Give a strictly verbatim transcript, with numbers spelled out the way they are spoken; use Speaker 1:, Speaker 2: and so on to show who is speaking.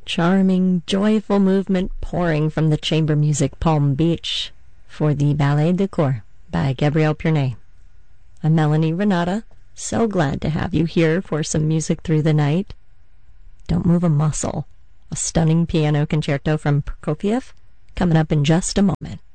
Speaker 1: Charming, joyful movement pouring from the chamber music Palm Beach for the Ballet de Corps by Gabriel Purnay. I'm Melanie Renata, so glad to have you here for some music through the night. Don't move a muscle. A stunning piano concerto from Prokofiev coming up in just a moment.